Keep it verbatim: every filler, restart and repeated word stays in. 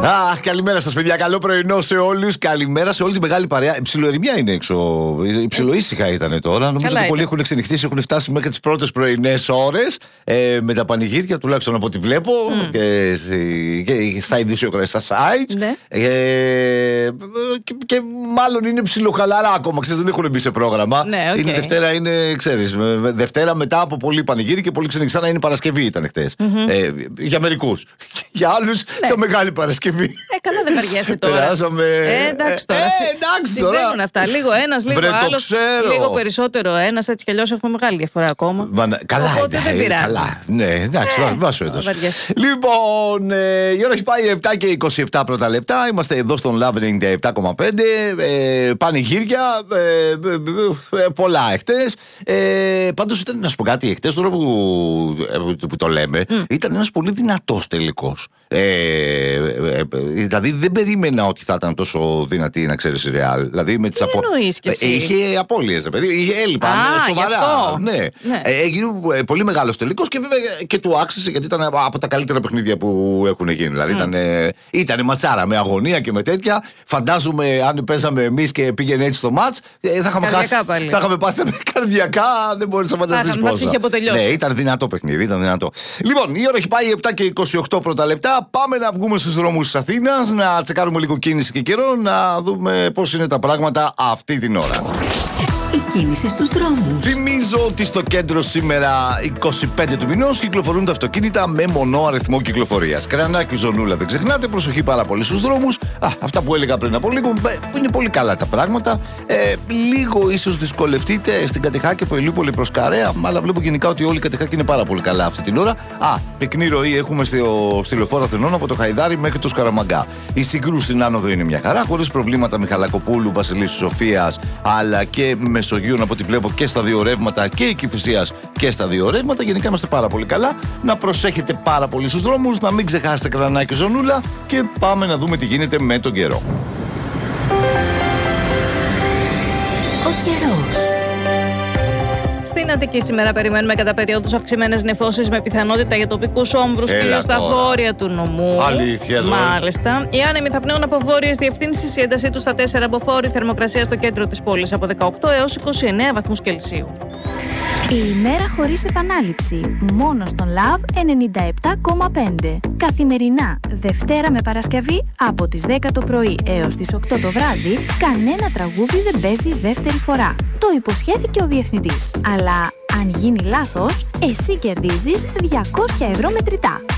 Αχ, καλημέρα σας, παιδιά. Καλό πρωινό σε όλους. Καλημέρα σε όλη τη μεγάλη παρέα. Η ψιλοερημιά είναι έξω. Η ψιλοήσυχα ήταν τώρα. Νομίζω ότι πολλοί έχουν ξενυχτήσει, έχουν φτάσει μέχρι τις πρώτες πρωινές ώρες ε, με τα πανηγύρια, τουλάχιστον από ό,τι βλέπω. Mm. Και, και στα ειδησιογραφικά στα sites. Ναι. Ε, και, και μάλλον είναι ψιλοχαλαρά ακόμα. Ξέρεις, δεν έχουν μπει σε πρόγραμμα. Ναι, okay. Είναι Δευτέρα, είναι, ξέρεις, Δευτέρα μετά από πολύ πανηγύρι και πολύ ξενυχτά να είναι Παρασκευή ήταν χτες. Mm-hmm. Ε, για μερικούς. Για άλλους, ναι. σε Μεγάλη Παρασκευή. Ε, καλά, δεν βαριέσαι τώρα. Περάσαμε. Ε, εντάξει τώρα. Ε, εντάξει τώρα. Συμβαίνουν αυτά. Λίγο ένας, λίγο άλλος. Λίγο περισσότερο ένας, έτσι κι αλλιώς έχουμε μεγάλη διαφορά ακόμα. Μα, καλά, οπότε δεν πειράζει. Καλά. Ναι, εντάξει, ε, βάσου έντος. Βαριέσαι. Λοιπόν, ε, η ώρα έχει πάει επτά και είκοσι επτά πρώτα λεπτά. Είμαστε εδώ στον Love ενενήντα επτά κόμμα πέντε. Ε, πανηγύρια. Ε, ε, ε, πολλά εχθές. Ε, πάντως ήταν, να σου πω κάτι, εχθές τώρα που, που, που το λέμε, mm. ήταν ένας πολύ δυνατός τελικός. Ε, ε, δηλαδή δεν περίμενα ότι θα ήταν τόσο δυνατή, να ξέρεις, η Real. Δηλαδή με τις απο... Είχε απώλειες, ρε παιδί. Είχε έλειπαν σοβαρά. Ναι. ναι. Ε, έγινε πολύ μεγάλος τελικός και βέβαια και του άξιζε, γιατί ήταν από τα καλύτερα παιχνίδια που έχουν γίνει. Δηλαδή mm. ήταν, ήταν ματσάρα με αγωνία και με τέτοια. Φαντάζομαι αν παίζαμε εμείς και πήγαινε έτσι στο μάτς, θα είχαμε χάσει. Θα είχαμε πάθει με καρδιακά, δεν μπορείς να φανταστείς πόσα. Ναι, ήταν δυνατό παιχνίδι. Ήταν δυνατό. Λοιπόν, η ώρα έχει πάει επτά και είκοσι οκτώ πρώτα λεπτά. Πάμε να βγούμε στους δρόμους της Αθήνας, να τσεκάρουμε λίγο κίνηση και καιρό, να δούμε πώς είναι τα πράγματα αυτή την ώρα. Η κίνηση στους δρόμους. Θυμίζω ότι στο κέντρο σήμερα, είκοσι πέντε του μηνός, κυκλοφορούν τα αυτοκίνητα με μονό αριθμό κυκλοφορίας. Κρανάκι, ζωνούλα, δεν ξεχνάτε, προσοχή πάρα πολύ στους δρόμους. Α, αυτά που έλεγα πριν από λίγο, είναι πολύ καλά τα πράγματα. Ε, λίγο ίσως δυσκολευτείτε στην Κατεχάκη από Ηλιούπολη προς Καρέα, αλλά βλέπω γενικά ότι όλη η Κατεχάκη είναι πάρα πολύ καλά αυτή την ώρα. Α, πυκνή ροή έχουμε στο, στη λεωφόρο Αθηνών από το Χαϊδάρι μέχρι το Σκαραμαγκά. Η συγκρού στην άνοδο είναι μια χαρά, χωρίς προβλήματα Μιχαλακοπούλου, Βασιλίσσου Σοφίας, αλλά και Μεσογείων από ό,τι βλέπω και στα δύο ρεύματα και η Κηφισίας και στα δύο ρεύματα. Γενικά είμαστε πάρα πολύ καλά. Να προσέχετε πάρα πολύ στους δρόμους, να μην ξεχάσετε κρανάκι, ζωνούλα και πάμε να δούμε τι γίνεται με τον καιρό. Ο καιρός. Στην Αττική σήμερα περιμένουμε κατά περιόδους αυξημένες νεφώσεις με πιθανότητα για τοπικούς όμβρους, κυρίως στα βόρεια του νομού. Αλήθεια, εδώ. Μάλιστα. Οι άνεμοι θα πνέουν από βόρειες διευθύνσεις, η έντασή τους στα τέσσερα από φόρη, θερμοκρασία στο κέντρο της πόλης από δεκαοκτώ έως είκοσι εννέα βαθμούς Κελσίου. Η ημέρα χωρίς επανάληψη, μόνο στον Love ενενήντα επτά κόμμα πέντε. Καθημερινά, Δευτέρα με Παρασκευή, από τις δέκα το πρωί έως τις οκτώ το βράδυ, κανένα τραγούδι δεν παίζει δεύτερη φορά. Το υποσχέθηκε ο διευθυντής. Αλλά αν γίνει λάθος, εσύ κερδίζεις διακόσια ευρώ μετρητά.